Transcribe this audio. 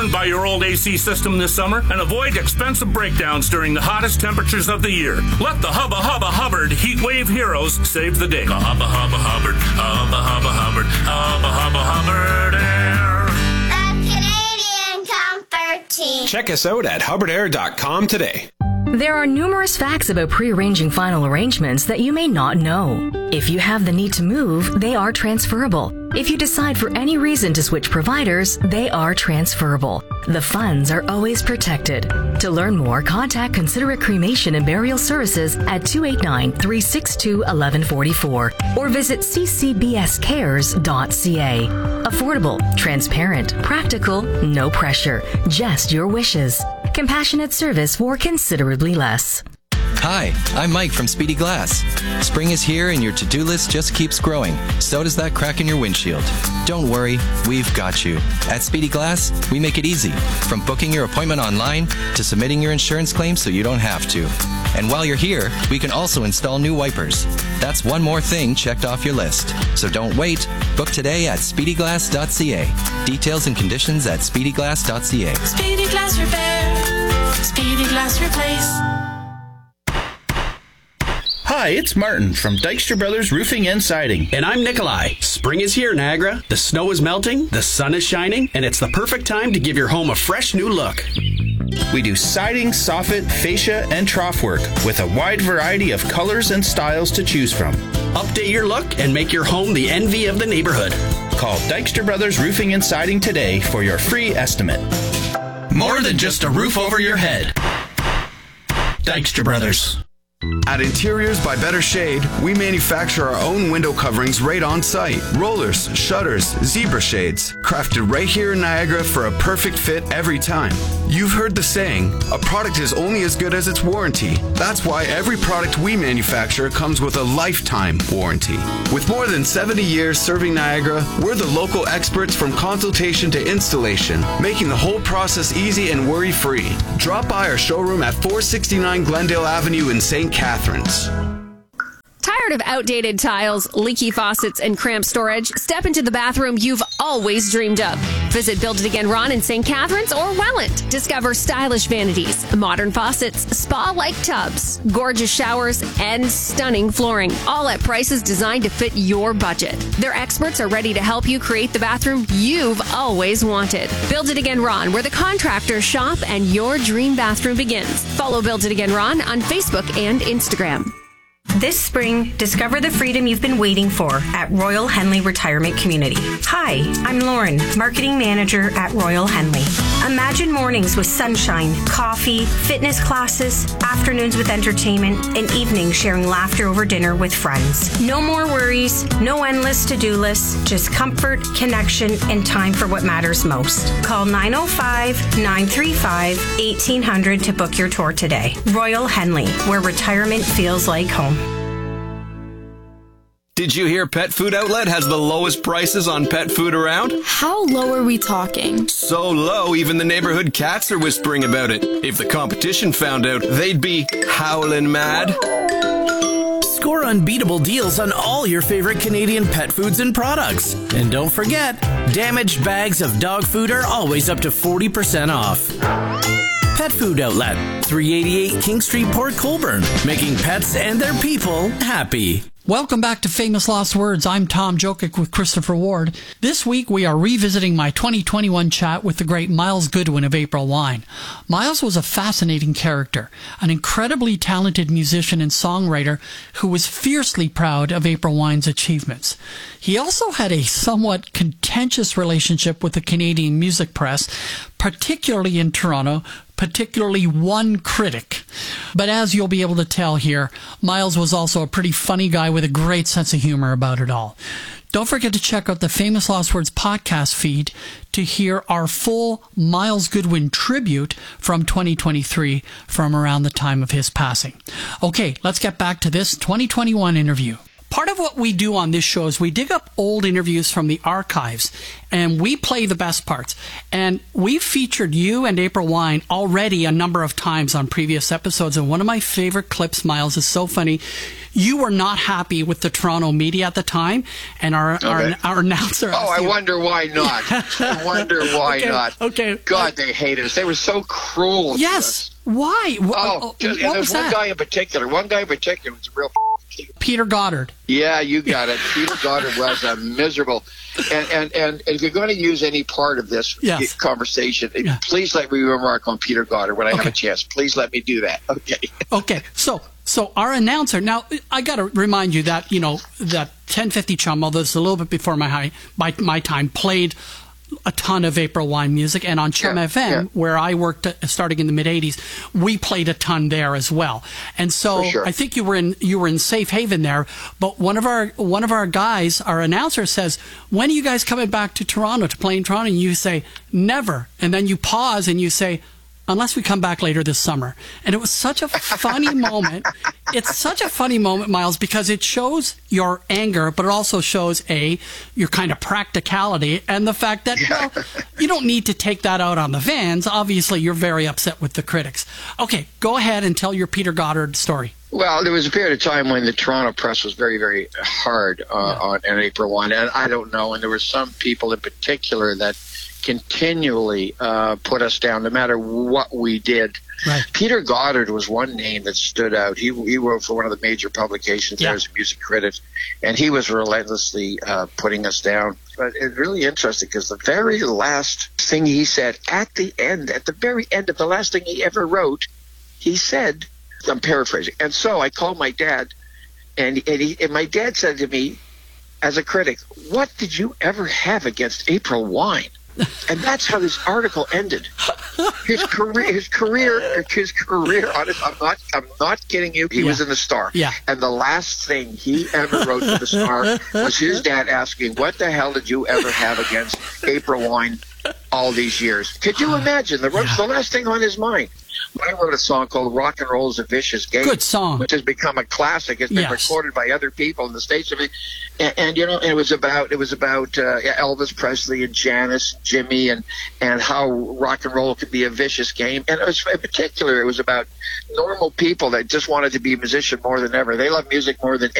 burned by your old AC system this summer and avoid expensive breakdowns during the hottest temperatures of the year. Let the Hubba Hubba Hubbard Heat Wave Heroes save the day. Hubba Hubba Hubbard, Hubba Hubba Hubbard, Hubba Hubba Hubbard Air. The Canadian Comfort Team. Check us out at hubbardair.com today. There are numerous facts about pre-arranging final arrangements that you may not know. If you have the need to move, they are transferable. If you decide for any reason to switch providers, they are transferable. The funds are always protected. To learn more, contact Considerate Cremation and Burial Services at 289-362-1144 or visit ccbscares.ca. Affordable, transparent, practical, no pressure, just your wishes. Compassionate service for considerably less. Hi, I'm Mike from Speedy Glass. Spring is here and your to-do list just keeps growing. So does that crack in your windshield. Don't worry, we've got you. At Speedy Glass, we make it easy. From booking your appointment online to submitting your insurance claim so you don't have to. And while you're here, we can also install new wipers. That's one more thing checked off your list. So don't wait. Book today at speedyglass.ca. Details and conditions at speedyglass.ca. Speedy Glass Repair. Speedy Glass Replace. Hi, it's Martin from Dykstra Brothers Roofing and Siding. And I'm Nikolai. Spring is here, Niagara. The snow is melting, the sun is shining, and it's the perfect time to give your home a fresh new look. We do siding, soffit, fascia, and trough work with a wide variety of colors and styles to choose from. Update your look and make your home the envy of the neighborhood. Call Dykstra Brothers Roofing and Siding today for your free estimate. More than just a roof over your head. Dykstra Brothers. At Interiors by Better Shade, we manufacture our own window coverings right on site. Rollers, shutters, zebra shades, crafted right here in Niagara for a perfect fit every time. You've heard the saying, a product is only as good as its warranty. That's why every product we manufacture comes with a lifetime warranty. With more than 70 years serving Niagara, we're the local experts from consultation to installation, making the whole process easy and worry-free. Drop by our showroom at 469 Glendale Avenue in St. Catharines. Tired of outdated tiles, leaky faucets, and cramped storage? Step into the bathroom you've always dreamed of. Visit Build It Again Ron in St. Catharines or Welland. Discover stylish vanities, modern faucets, spa-like tubs, gorgeous showers, and stunning flooring, all at prices designed to fit your budget. Their experts are ready to help you create the bathroom you've always wanted. Build It Again Ron, where the contractors shop and your dream bathroom begins. Follow Build It Again Ron on Facebook and Instagram. This spring, discover the freedom you've been waiting for at Royal Henley Retirement Community. Hi, I'm Lauren, Marketing Manager at Royal Henley. Imagine mornings with sunshine, coffee, fitness classes, afternoons with entertainment, and evenings sharing laughter over dinner with friends. No more worries, no endless to-do lists, just comfort, connection, and time for what matters most. Call 905-935-1800 to book your tour today. Royal Henley, where retirement feels like home. Did you hear Pet Food Outlet has the lowest prices on pet food around? How low are we talking? So low, even the neighborhood cats are whispering about it. If the competition found out, they'd be howling mad. Score unbeatable deals on all your favorite Canadian pet foods and products. And don't forget, damaged bags of dog food are always up to 40% off. Pet Food Outlet, 388 King Street, Port Colborne, making pets and their people happy. Welcome back to Famous Lost Words. I'm Tom Jokic with Christopher Ward. This week we are revisiting my 2021 chat with the great Myles Goodwin of April Wine. Myles was a fascinating character, an incredibly talented musician and songwriter who was fiercely proud of April Wine's achievements. He also had a somewhat contentious relationship with the Canadian music press, particularly in Toronto, particularly one critic. But as you'll be able to tell here, Myles was also a pretty funny guy with a great sense of humor about it all. Don't forget to check out the Famous Lost Words podcast feed to hear our full Myles Goodwin tribute from 2023 from around the time of his passing. Okay, let's get back to this 2021 interview. part of what we do on this show is we dig up old interviews from the archives and we play the best parts. And we've featured you and April Wine already a number of times on previous episodes. And one of my favorite clips, Miles, is so funny. You were not happy with the Toronto media at the time, and our announcer. I wonder why not. I wonder why not. Okay. God, they hated us. They were so cruel. Yes. Why? There's one guy in particular. One guy in particular was a real. Peter Goddard. Yeah, you got it. Peter Goddard was a miserable. And if you're going to use any part of this conversation, please let me remark on Peter Goddard when I have a chance. Please let me do that. Okay. Okay. So our announcer, now I got to remind you that, that 1050 Chum, although it's a little bit before my time, played a ton of April Wine music, and on Chum FM, where I worked starting in the mid '80s, we played a ton there as well. And so I think you were in safe haven there. But one of our guys, our announcer, says, "When are you guys coming back to Toronto to play in Toronto?" And you say, "Never." And then you pause and you say, "Unless we come back later this summer." And it was such a funny moment. It's such a funny moment, Miles, because it shows your anger, but it also shows your kind of practicality and the fact that you don't need to take that out on the fans. Obviously, you're very upset with the critics. Okay, go ahead and tell your Peter Goddard story. Well, there was a period of time when the Toronto press was very, very hard on April Wine, and I don't know, and there were some people in particular that continually put us down no matter what we did. Right. Peter Goddard was one name that stood out. He wrote for one of the major publications there as a music critic, and he was relentlessly putting us down. But it's really interesting because the very last thing he said at the very end of the last thing he ever wrote, he said, I'm paraphrasing, and so I called my dad, and my dad said to me, as a critic, "What did you ever have against April Wine?" And that's how this article ended. His career. Honest, I'm not kidding you. He was in the Star. Yeah. And the last thing he ever wrote for the Star was his dad asking, "What the hell did you ever have against April Wine all these years?" Could you imagine? The last thing on his mind. I wrote a song called "Rock and Roll is a Vicious Game," good song, which has become a classic. It's been recorded by other people in the States. And it was about Elvis Presley and Janis, Jimmy, and how rock and roll could be a vicious game. And it was, in particular, it was about normal people that just wanted to be a musician more than ever. They love music more than